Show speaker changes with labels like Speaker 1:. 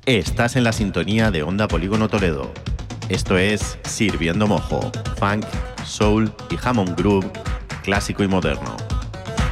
Speaker 1: Estás en la sintonía de Onda Polígono Toledo. Esto es Sirviendo Mojo, funk, soul y Hammond Groove, clásico y moderno.